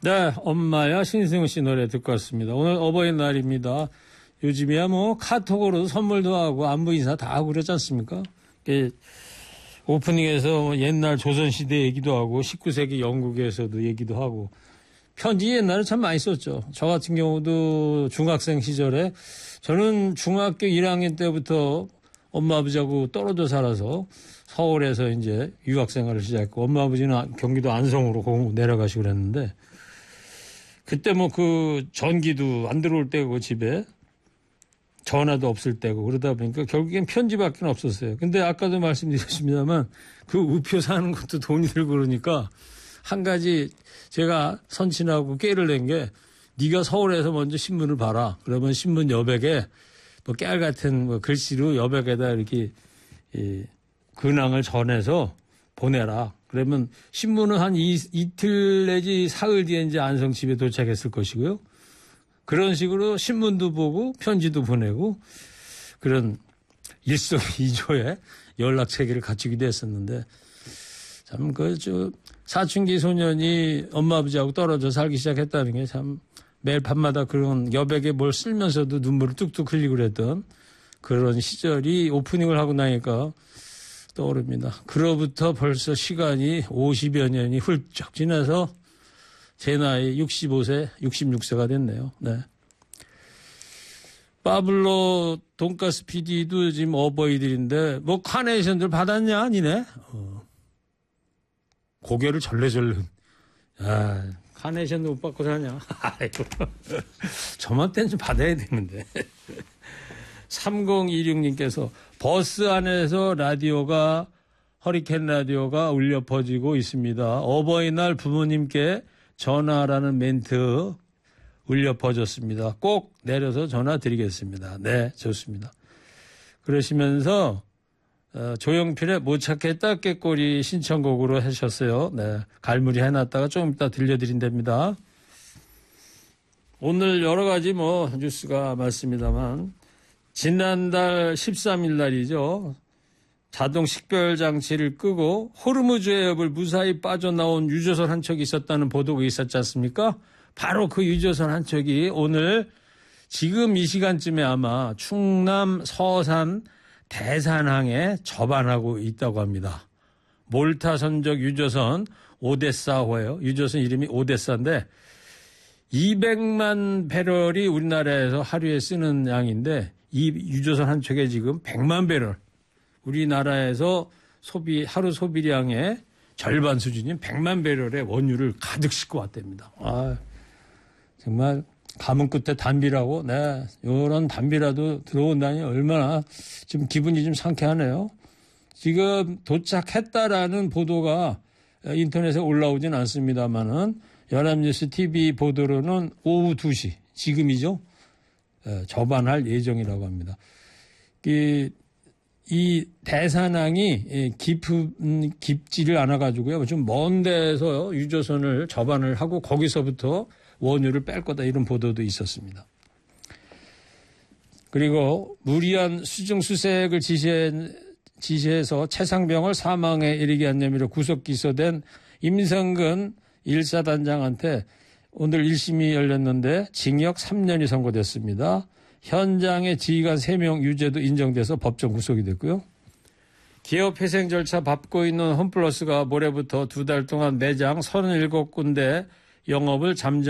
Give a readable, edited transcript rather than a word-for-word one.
네, 엄마야 신승우 씨 노래 듣고 왔습니다. 오늘 어버이날입니다. 요즘이야 뭐 카톡으로 선물도 하고 안부 인사 다 하고 그러지 않습니까? 오프닝에서 옛날 조선시대 얘기도 하고 19세기 영국에서도 얘기도 하고 편지 옛날에 참 많이 썼죠. 저 같은 경우도 중학생 시절에 저는 중학교 1학년 때부터 엄마 아버지하고 떨어져 살아서 서울에서 이제 유학 생활을 시작했고 엄마 아버지는 경기도 안성으로 내려가시고 그랬는데 그때 뭐 그 전기도 안 들어올 때고 집에 전화도 없을 때고 그러다 보니까 결국엔 편지밖에 없었어요. 근데 아까도 말씀드렸습니다만 그 우표 사는 것도 돈이 들고 그러니까 한 가지 제가 선친하고 꾀를 낸 게 네가 서울에서 먼저 신문을 봐라. 그러면 신문 여백에 뭐 깨알 같은 뭐 글씨로 여백에다 이렇게 근황을 전해서 보내라. 그러면 신문은 한 이틀 내지 사흘 뒤에 이제 안성 집에 도착했을 것이고요. 그런 식으로 신문도 보고 편지도 보내고 그런 일석이조의 연락 체계를 갖추기도 했었는데 참 사춘기 소년이 엄마 아버지하고 떨어져 살기 시작했다는 게 참 매일 밤마다 그런 여백에 뭘 쓸면서도 눈물을 뚝뚝 흘리고 그랬던 그런 시절이 오프닝을 하고 나니까 떠오릅니다. 그로부터 벌써 시간이 50여 년이 훌쩍 지나서 제 나이 65세, 66세가 됐네요. 네. 파블로 돈가스 PD도 지금 어버이들인데 뭐 카네이션들 받았냐 니네? 고개를 절레절레. 아, 카네이션도 못 받고 사냐? 저만 좀 받아야 되는데. 3026님께서 버스 안에서 허리케인 라디오가 울려 퍼지고 있습니다. 어버이날 부모님께 전화라는 멘트 울려 퍼졌습니다. 꼭 내려서 전화 드리겠습니다. 네, 좋습니다. 그러시면서 조용필의 못 찾겠다 깨꼬리 신청곡으로 하셨어요. 네, 갈무리 해놨다가 좀 이따 들려드린답니다. 오늘 여러 가지 뉴스가 많습니다만 지난달 13일 날이죠. 자동 식별 장치를 끄고 호르무즈 해협을 무사히 빠져나온 유조선 한 척이 있었다는 보도가 있었지 않습니까? 바로 그 유조선 한 척이 오늘 지금 이 시간쯤에 아마 충남 서산 대산항에 접안하고 있다고 합니다. 몰타 선적 유조선 오데사호예요. 유조선 이름이 오데사인데 200만 배럴이 우리나라에서 하루에 쓰는 양인데 이 유조선 한 척에 지금 100만 배럴 우리나라에서 하루 소비량의 절반 수준인 100만 배럴의 원유를 가득 싣고 왔답니다. 아, 정말 가문 끝에 담비라고, 네, 이런 담비라도 들어온다니 얼마나 지금 기분이 좀 상쾌하네요. 지금 도착했다라는 보도가 인터넷에 올라오진 않습니다만은 연합뉴스 TV 보도로는 오후 2시, 지금이죠. 접안할 예정이라고 합니다. 이 대산항이 깊지를 않아가지고요. 좀 먼 데서 유조선을 접안을 하고 거기서부터 원유를 뺄 거다 이런 보도도 있었습니다. 그리고 무리한 수중수색을 지시해서 최상병을 사망에 이르게 한 혐의로 구속 기소된 임성근 1사단장한테 오늘 1심이 열렸는데 징역 3년이 선고됐습니다. 현장의 지휘관 3명 유죄도 인정돼서 법정 구속이 됐고요. 기업 회생 절차 밟고 있는 홈플러스가 모레부터 2달 동안 매장 37군데 영업을 잠정